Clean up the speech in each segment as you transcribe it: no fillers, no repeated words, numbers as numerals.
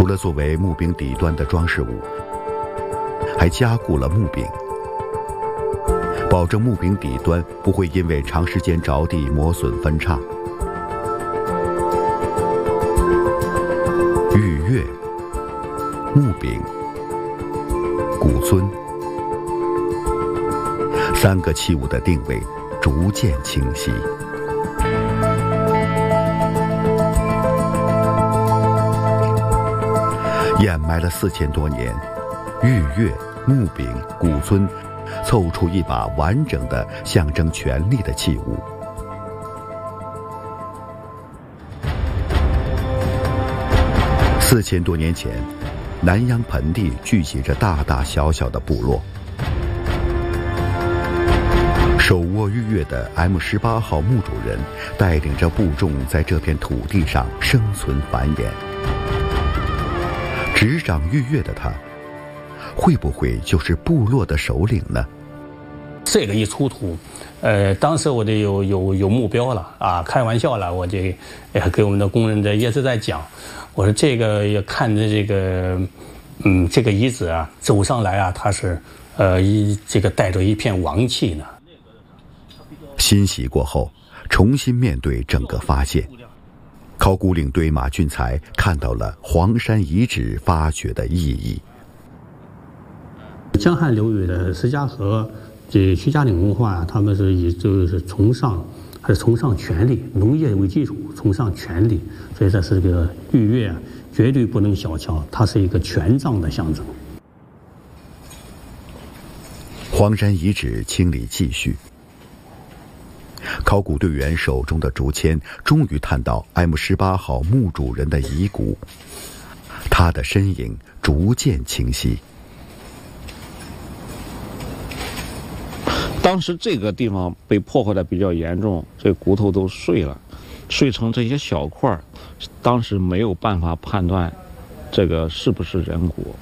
除了作为木柄底端的装饰物，还加固了木柄，保证木柄底端不会因为长时间着地磨损分叉。玉钺、木柄、古尊三个器物的定位逐渐清晰。掩埋了4000多年，玉钺、木柄、古尊凑出一把完整的象征权力的器物。4000多年前，南阳盆地聚集着大大小小的部落。手握玉钺的 M18号墓主人带领着部众在这片土地上生存繁衍。执掌玉钺的他，会不会就是部落的首领呢？ 这个一出土，当时我就有目标了啊，开玩笑了，我就给我们的工人也是在讲，我说这个也看着这个，这个遗址啊走上来啊，他是这个带着一片王气呢。 欣喜过后，重新面对整个发现。考古领队马俊才看到了黄山遗址发掘的意义。 江汉流域的石家河、这徐家岭文化，他们是以就是崇尚权力，农业为基础，崇尚权力，所以这是个玉钺啊，绝对不能小瞧，它是一个权杖的象征。 黄山遗址清理继续。考古队员手中的竹签终于探到 M18号墓主人的遗骨，他的身影逐渐清晰。 当时这个地方被破坏的比较严重，这骨头都碎了，碎成这些小块，当时没有办法判断这个是不是人骨。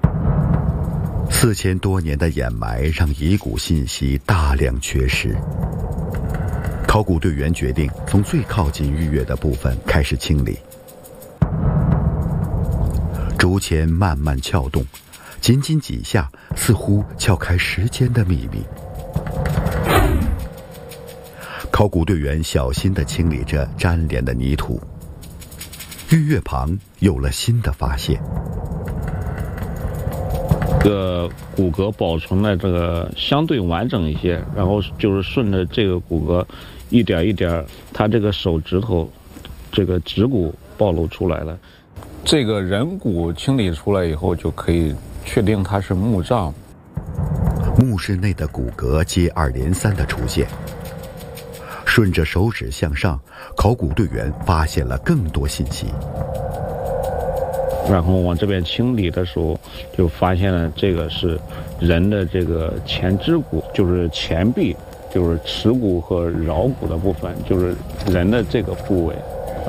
4000多年的掩埋让遗骨信息大量缺失。考古队员决定从最靠近玉钺的部分开始清理。竹签慢慢撬动，仅仅几下，似乎撬开时间的秘密。考古队员小心地清理着沾连的泥土。玉钺旁有了新的发现。 这个骨骼保存的这个相对完整一些，然后就是顺着这个骨骼一点一点，他这个手指头这个指骨暴露出来了。这个人骨清理出来以后，就可以确定它是墓葬。 墓室内的骨骼接二连三的出现，顺着手指向上，考古队员发现了更多信息。 然后往这边清理的时候，就发现了这个是人的这个前肢骨，就是前臂，就是耻骨和桡骨的部分，就是人的这个部位，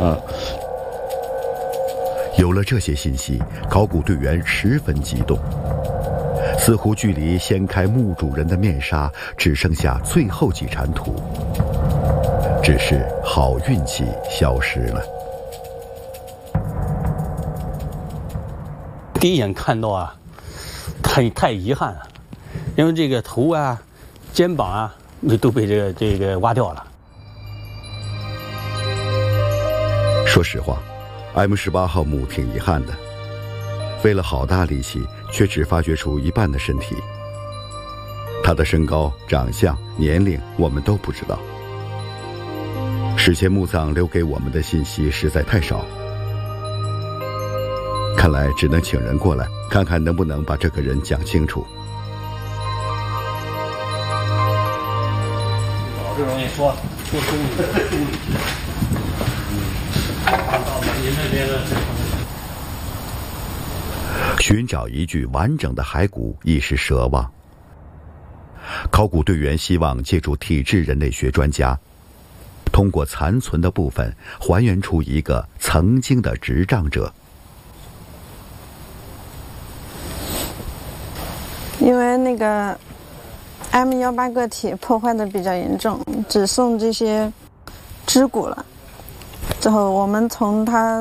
有了这些信息，考古队员十分激动，似乎距离掀开墓主人的面纱只剩下最后几铲土，只是好运气消失了。 第一眼看到啊，太遗憾了，因为这个头啊、肩膀啊都被这个挖掉了。 说实话，M18号墓挺遗憾的，费了好大力气，却只发掘出一半的身体。他的身高、长相、年龄我们都不知道。史前墓葬留给我们的信息实在太少。看来只能请人过来，看看能不能把这个人讲清楚。 老是容易说书里您那边的寻找一具完整的骸骨已是奢望。考古队员希望借助体质人类学专家，通过残存的部分还原出一个曾经的执掌者。 因为那个 M18个体破坏的比较严重，只剩这些肢骨了。之后我们从它